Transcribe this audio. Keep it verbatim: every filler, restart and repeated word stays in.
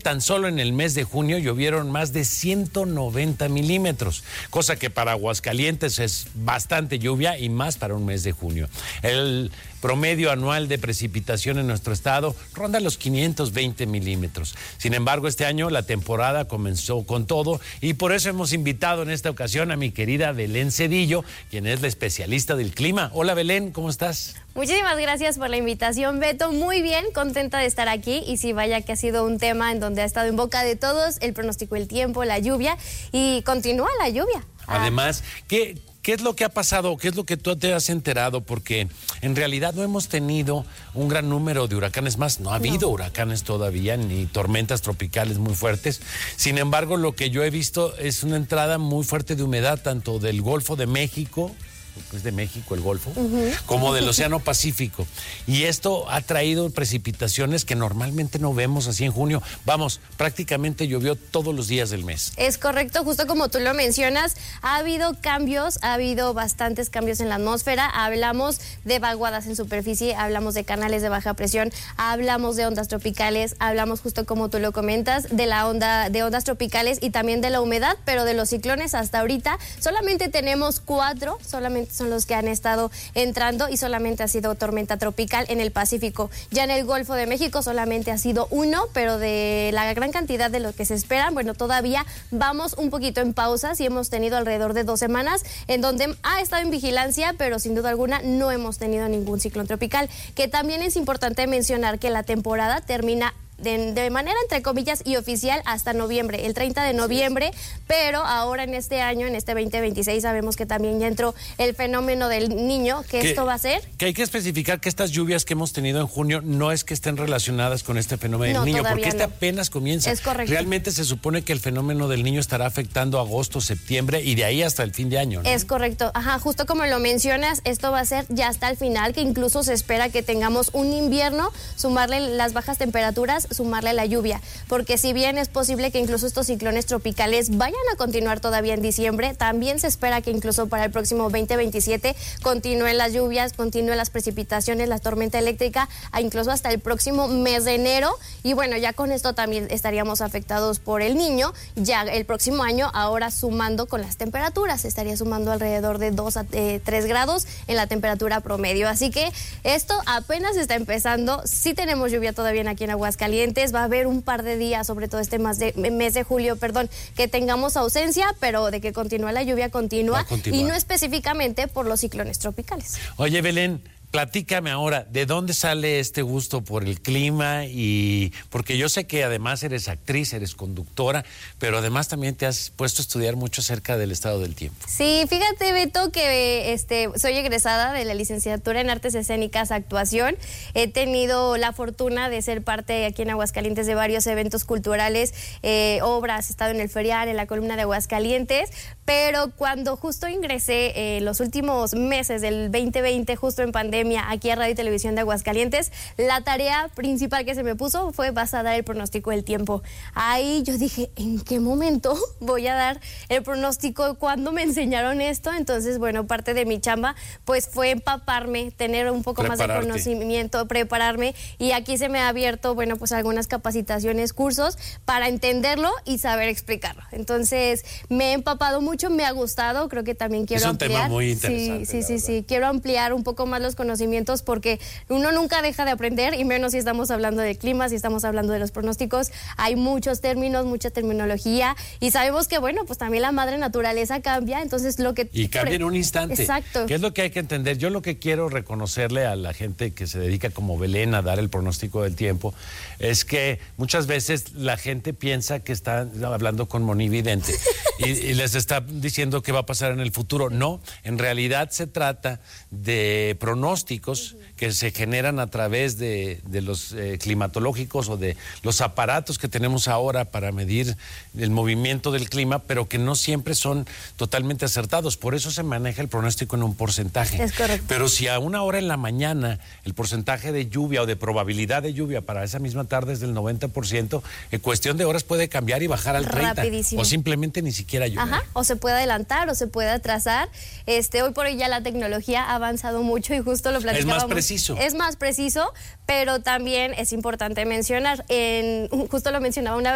tan solo en el mes de junio llovieron más de ciento noventa milímetros, cosa que para Aguascalientes es bastante lluvia y más para un mes de junio. El promedio anual de precipitación en nuestro estado ronda los quinientos veinte milímetros. Sin embargo, este año la temporada comenzó con todo y por eso hemos invitado en esta ocasión a mi querida Belén Cedillo, quien es la especialista del clima. Hola Belén, ¿cómo estás? Muchísimas gracias por la invitación, Beto. Muy bien, contenta de estar aquí y sí, vaya que ha sido un tema en donde ha estado en boca de todos el pronóstico del tiempo, la lluvia y continúa la lluvia. Además, ¿qué, qué es lo que ha pasado? ¿Qué es lo que tú te has enterado? Porque en realidad no hemos tenido un gran número de huracanes más. No ha habido no. huracanes todavía, ni tormentas tropicales muy fuertes. Sin embargo, lo que yo he visto es una entrada muy fuerte de humedad, tanto del Golfo de México, es de México el Golfo, uh-huh. como del Océano Pacífico. Y esto ha traído precipitaciones que normalmente no vemos así en junio. Vamos, prácticamente llovió todos los días del mes. Es correcto, justo como tú lo mencionas, ha habido cambios, ha habido bastantes cambios en la atmósfera. Hablamos de vaguadas en superficie, hablamos de canales de baja presión, hablamos de ondas tropicales, hablamos justo como tú lo comentas, de la onda, de ondas tropicales y también de la humedad, pero de los ciclones hasta ahorita solamente tenemos cuatro, solamente son los que han estado entrando y solamente ha sido tormenta tropical en el Pacífico. Ya en el Golfo de México solamente ha sido uno, pero de la gran cantidad de lo que se esperan, bueno, todavía vamos un poquito en pausas y hemos tenido alrededor de dos semanas en donde ha estado en vigilancia, pero sin duda alguna no hemos tenido ningún ciclón tropical, que también es importante mencionar que la temporada termina De, de manera entre comillas y oficial hasta noviembre, el treinta de noviembre, pero ahora en este año, en este veinte veintiséis, sabemos que también ya entró el fenómeno del niño, que, que esto va a ser... Que hay que especificar que estas lluvias que hemos tenido en junio no es que estén relacionadas con este fenómeno no, del niño, porque este no. apenas comienza. Es correcto. Realmente se supone que el fenómeno del niño estará afectando agosto, septiembre y de ahí hasta el fin de año, ¿no? Es correcto, ajá, justo como lo mencionas, esto va a ser ya hasta el final, que incluso se espera que tengamos un invierno, sumarle las bajas temperaturas, sumarle la lluvia, porque si bien es posible que incluso estos ciclones tropicales vayan a continuar todavía en diciembre, también se espera que incluso para el próximo veinte veintisiete continúen las lluvias, continúen las precipitaciones, la tormenta eléctrica, incluso hasta el próximo mes de enero, y bueno, ya con esto también estaríamos afectados por el niño, ya el próximo año, ahora sumando con las temperaturas, estaría sumando alrededor de dos a tres grados en la temperatura promedio, así que esto apenas está empezando. Sí tenemos lluvia todavía aquí en Aguascalientes, va a haber un par de días, sobre todo este mes de, mes de julio, perdón, que tengamos ausencia, pero de que continúa la lluvia continúa y no específicamente por los ciclones tropicales. Oye, Belén, platícame ahora, ¿de dónde sale este gusto por el clima? Y porque yo sé que además eres actriz, eres conductora, pero además también te has puesto a estudiar mucho acerca del estado del tiempo. Sí, fíjate, Beto, que este, soy egresada de la licenciatura en Artes Escénicas Actuación. He tenido la fortuna de ser parte aquí en Aguascalientes de varios eventos culturales, eh, obras, he estado en el Ferial, en la columna de Aguascalientes, pero cuando justo ingresé eh, los últimos meses del veinte veinte, justo en pandemia, aquí a Radio y Televisión de Aguascalientes, la tarea principal que se me puso fue vas a dar el pronóstico del tiempo. Ahí yo dije, ¿en qué momento voy a dar el pronóstico? ¿Cuándo me enseñaron esto? Entonces, bueno, parte de mi chamba pues fue empaparme, tener un poco más de conocimiento, prepararme, y aquí se me ha abierto, bueno, pues algunas capacitaciones, cursos para entenderlo y saber explicarlo. Entonces, me he empapado mucho, me ha gustado, creo que también quiero ampliar. Es un tema muy interesante. Sí, sí, sí, sí, quiero ampliar un poco más los conocimientos porque uno nunca deja de aprender, y menos si estamos hablando del clima, si estamos hablando de los pronósticos. Hay muchos términos, mucha terminología, y sabemos que, bueno, pues también la madre naturaleza cambia, entonces lo que... Y cambia en un instante. Exacto. ¿Qué es lo que hay que entender? Yo lo que quiero reconocerle a la gente que se dedica como Belén a dar el pronóstico del tiempo es que muchas veces la gente piensa que está hablando con monividente y, y les está diciendo qué va a pasar en el futuro. No, en realidad se trata de pronósticos uh-huh. que se generan a través de, de los eh, climatológicos o de los aparatos que tenemos ahora para medir el movimiento del clima, pero que no siempre son totalmente acertados. Por eso se maneja el pronóstico en un porcentaje. Es correcto. Pero si a una hora en la mañana el porcentaje de lluvia o de probabilidad de lluvia para esa misma tarde es del noventa por ciento, en cuestión de horas puede cambiar y bajar al treinta por ciento. Rapidísimo. O simplemente ni siquiera llover. Ajá, o se puede adelantar o se puede atrasar. Este, hoy por hoy ya la tecnología ha avanzado mucho y justo lo platicábamos. Es más preciso. Es más preciso, pero también es importante mencionar, en, justo lo mencionaba una